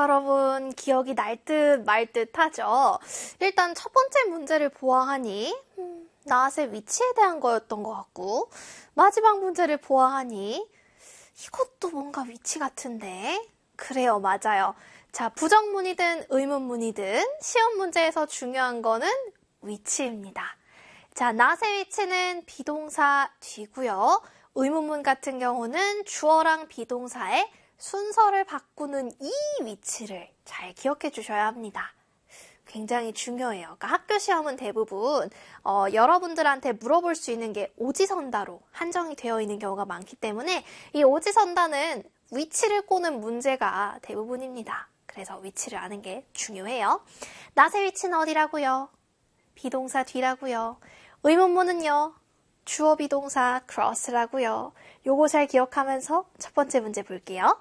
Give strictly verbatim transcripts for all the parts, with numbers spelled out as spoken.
여러분 기억이 날 듯 말 듯 하죠? 일단 첫 번째 문제를 보아하니 음, not의 위치에 대한 거였던 것 같고 마지막 문제를 보아하니 이것도 뭔가 위치 같은데 그래요, 맞아요. 자, 부정문이든 의문문이든 시험 문제에서 중요한 거는 위치입니다. 자, not의 위치는 비동사 뒤고요. 의문문 같은 경우는 주어랑 비동사의 순서를 바꾸는 이 위치를 잘 기억해 주셔야 합니다. 굉장히 중요해요. 그러니까 학교 시험은 대부분 어, 여러분들한테 물어볼 수 있는 게 오지선다로 한정이 되어 있는 경우가 많기 때문에 이 오지선다는 위치를 꼬는 문제가 대부분입니다. 그래서 위치를 아는 게 중요해요. not의 위치는 어디라고요? 비동사 뒤라고요. 의문문은요? 주어 비동사 cross라고요. 요거 잘 기억하면서 첫 번째 문제 볼게요.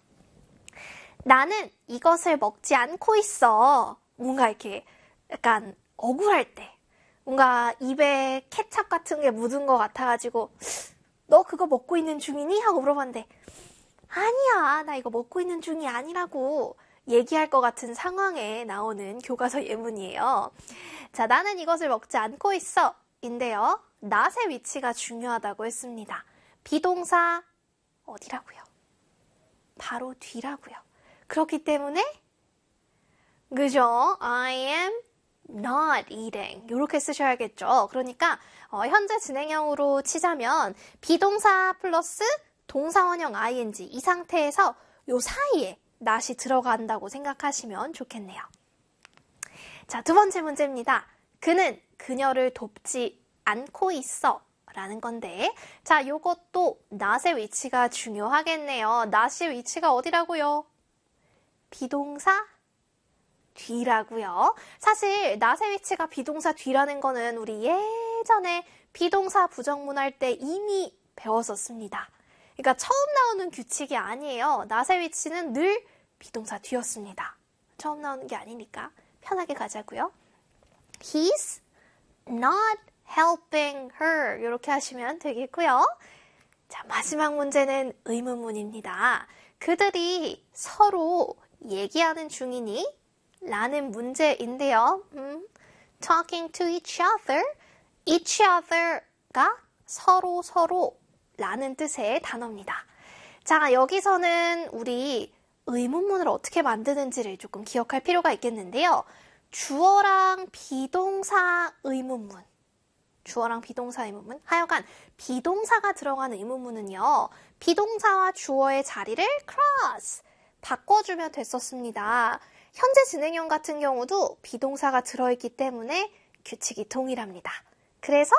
나는 이것을 먹지 않고 있어. 뭔가 이렇게 약간 억울할 때 뭔가 입에 케찹 같은 게 묻은 것 같아가지고 너 그거 먹고 있는 중이니? 하고 물어봤는데 아니야, 나 이거 먹고 있는 중이 아니라고 얘기할 것 같은 상황에 나오는 교과서 예문이에요. 자, 나는 이것을 먹지 않고 있어 인데요. not의 위치가 중요하다고 했습니다. 비동사 어디라고요? 바로 뒤라고요. 그렇기 때문에 그죠? I am not eating 이렇게 쓰셔야겠죠. 그러니까 어, 현재 진행형으로 치자면 비동사 플러스 동사원형 ing 이 상태에서 요 사이에 not이 들어간다고 생각하시면 좋겠네요. 자, 두 번째 문제입니다. 그는 그녀를 돕지 않고 있어 라는 건데 자, 요것도 not의 위치가 중요하겠네요. not의 위치가 어디라고요? 비동사 뒤라고요. 사실 not의 위치가 비동사 뒤라는 거는 우리 예전에 비동사 부정문 할 때 이미 배웠었습니다. 그러니까 처음 나오는 규칙이 아니에요. not의 위치는 늘 비동사 뒤였습니다. 처음 나오는 게 아니니까 편하게 가자고요. He's not helping her 이렇게 하시면 되겠고요. 자, 마지막 문제는 의문문입니다. 그들이 서로 얘기하는 중이니? 라는 문제인데요. 음, talking to each other, each other가 서로 서로 라는 뜻의 단어입니다. 자, 여기서는 우리 의문문을 어떻게 만드는지를 조금 기억할 필요가 있겠는데요. 주어랑 비동사 의문문, 주어랑 비동사 의문문, 하여간 비동사가 들어간 의문문은요. 비동사와 주어의 자리를 cross, 바꿔주면 됐었습니다. 현재 진행형 같은 경우도 비동사가 들어있기 때문에 규칙이 동일합니다. 그래서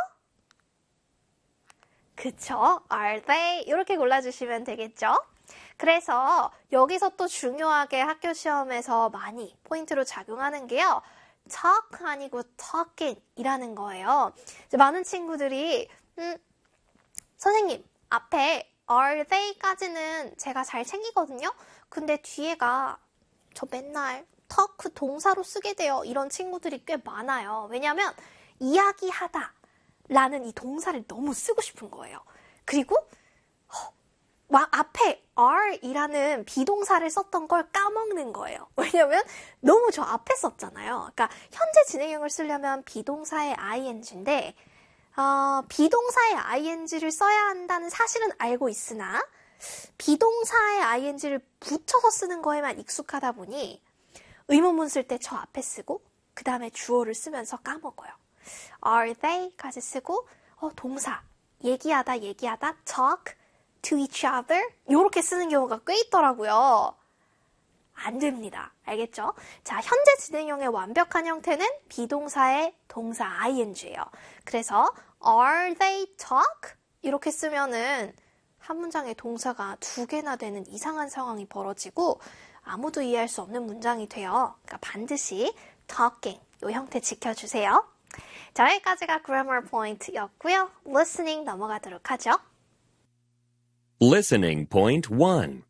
그쵸? Are they? 이렇게 골라주시면 되겠죠? 그래서 여기서 또 중요하게 학교 시험에서 많이 포인트로 작용하는 게요. talk 아니고 talking 이라는 거예요. 이제 많은 친구들이 음, 선생님 앞에 are they 까지는 제가 잘 챙기거든요. 근데 뒤에가 저 맨날 talk 동사로 쓰게 돼요. 이런 친구들이 꽤 많아요. 왜냐하면 이야기하다 라는 이 동사를 너무 쓰고 싶은 거예요. 그리고 어, 와, 앞에 are이라는 비동사를 썼던 걸 까먹는 거예요. 왜냐면 너무 저 앞에 썼잖아요. 그러니까 현재 진행형을 쓰려면 비동사의 ing인데 어, 비동사의 ing를 써야 한다는 사실은 알고 있으나 비동사의 ing를 붙여서 쓰는 거에만 익숙하다 보니 의문문 쓸 때 저 앞에 쓰고 그 다음에 주어를 쓰면서 까먹어요. Are they까지 쓰고 어, 동사 얘기하다 얘기하다 talk to each other 이렇게 쓰는 경우가 꽤 있더라고요. 안 됩니다. 알겠죠? 자, 현재 진행형의 완벽한 형태는 비동사의 동사 ing예요. 그래서 are they talk 이렇게 쓰면은 한 문장에 동사가 두 개나 되는 이상한 상황이 벌어지고 아무도 이해할 수 없는 문장이 돼요. 그러니까 반드시 talking 이 형태 지켜주세요. 자, 여기까지가 grammar point였고요. listening 넘어가도록 하죠. Listening point one.